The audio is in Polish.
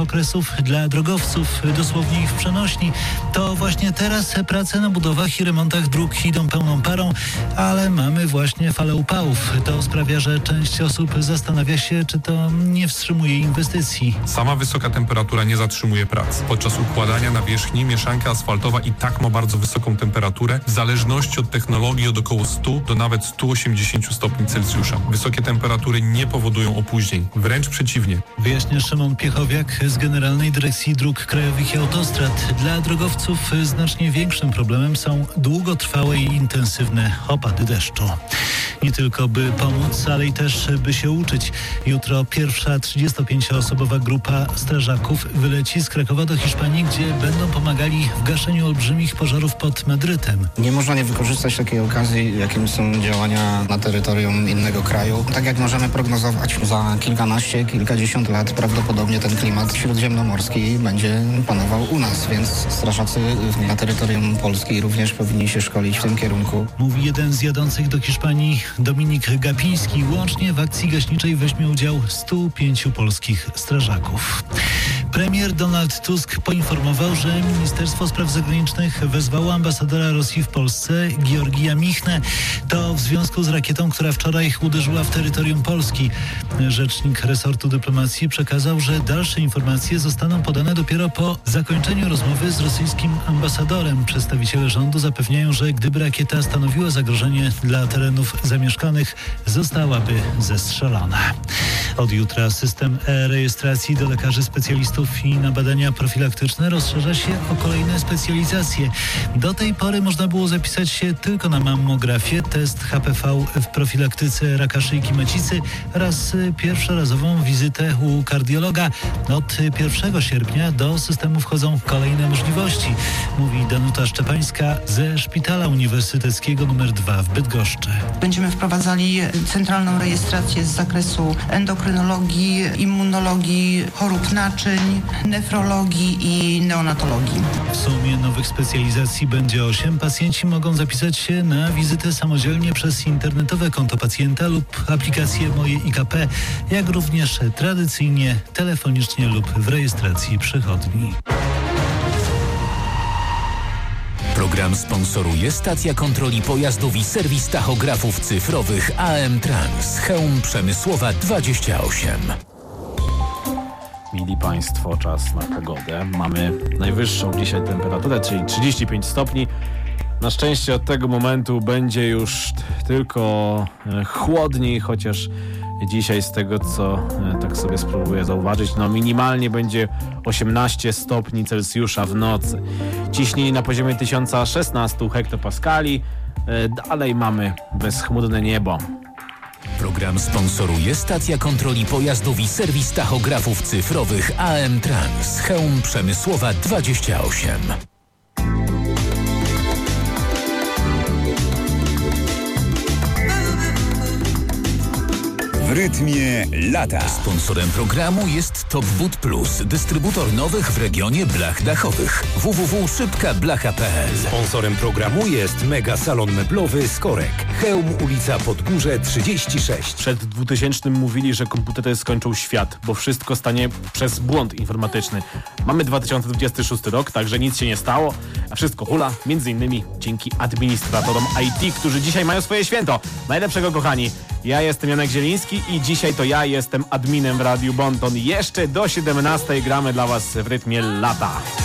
okresów dla drogowców, dosłownie ich w przenośni. To właśnie teraz prace na budowach i remontach dróg idą pełną parą, ale mamy właśnie falę upałów. To sprawia, że część osób zastanawia się, czy to nie wstrzymuje inwestycji. Sama wysoka temperatura nie zatrzymuje prac. Podczas układania nawierzchni mieszanka asfaltowa i tak ma bardzo wysoką temperaturę, w zależności od technologii od około 100 do nawet 180 stopni Celsjusza. Wysokie temperatury nie powodują opóźnień, wręcz przeciwnie. Wyjaśnia Szymon Piechowiak z Generalnej Dyrekcji Dróg Krajowych i Autostrad. Dla drogowców znacznie większym problemem są długotrwałe i intensywne opady deszczu. Nie tylko by pomóc, ale i też by się uczyć. Jutro pierwsza 35-osobowa grupa strażaków wyleci z Krakowa do Hiszpanii, gdzie będą pomagali w gaszeniu olbrzymich pożarów pod Madrytem. Nie można nie wykorzystać takiej okazji, jakim są działania na terytorium innego kraju. Tak jak możemy prognozować, za kilkanaście, kilkadziesiąt lat prawdopodobnie ten klimat śródziemnomorski będzie panował u nas, więc strażacy na terytorium Polski również powinni się szkolić w tym kierunku. Mówi jeden z jadących do Hiszpanii Dominik Gapiński. Łącznie w akcji gaśniczej weźmie udział 105 polskich strażaków. Premier Donald Tusk poinformował, że Ministerstwo Spraw Zagranicznych wezwało ambasadora Rosji w Polsce, Georgija Michnę. To w związku z rakietą, która wczoraj uderzyła w terytorium Polski. Rzecznik resortu dyplomacji przekazał, że dalsze informacje zostaną podane dopiero po zakończeniu rozmowy z rosyjskim ambasadorem. Przedstawiciele rządu zapewniają, że gdyby rakieta stanowiła zagrożenie dla terenów zamieszkanych, zostałaby zestrzelona. Od jutra system e-rejestracji do lekarzy specjalistów i na badania profilaktyczne rozszerza się o kolejne specjalizacje. Do tej pory można było zapisać się tylko na mammografię, test HPV w profilaktyce raka szyjki macicy oraz pierwszorazową wizytę u kardiologa. Od 1 sierpnia do systemu wchodzą kolejne możliwości, mówi Danuta Szczepańska ze Szpitala Uniwersyteckiego nr 2 w Bydgoszczy. Będziemy wprowadzali centralną rejestrację z zakresu endokrynologii, immunologii, chorób naczyń, nefrologii i neonatologii. W sumie nowych specjalizacji będzie 8. Pacjenci mogą zapisać się na wizytę samodzielnie przez internetowe konto pacjenta lub aplikację Moje IKP, jak również tradycyjnie, telefonicznie lub w rejestracji przychodni. Program sponsoruje stacja kontroli pojazdów i serwis tachografów cyfrowych AM Trans. Chełm Przemysłowa 28. Mili Państwo, czas na pogodę. Mamy najwyższą dzisiaj temperaturę, czyli 35 stopni. Na szczęście od tego momentu będzie już tylko chłodniej, chociaż dzisiaj z tego, co tak sobie spróbuję zauważyć, minimalnie będzie 18 stopni Celsjusza w nocy. Ciśnienie na poziomie 1016 hektopaskali. Dalej mamy bezchmurne niebo. Program sponsoruje stacja kontroli pojazdów i serwis tachografów cyfrowych AM Trans. Chełm Przemysłowa 28. W rytmie lata. Sponsorem programu jest Top Wood Plus, dystrybutor nowych w regionie blach dachowych. www.szybkablacha.pl. Sponsorem programu jest Mega Salon Meblowy Skorek. Chełm, ulica Podgórze 36. Przed 2000 mówili, że komputery skończą świat, bo wszystko stanie przez błąd informatyczny. Mamy 2026 rok, także nic się nie stało, a wszystko hula, między innymi dzięki administratorom IT, którzy dzisiaj mają swoje święto. Najlepszego, kochani. Ja jestem Janek Zieliński i dzisiaj to ja jestem adminem w Radiu Bonton. Jeszcze do 17 gramy dla Was w rytmie lata.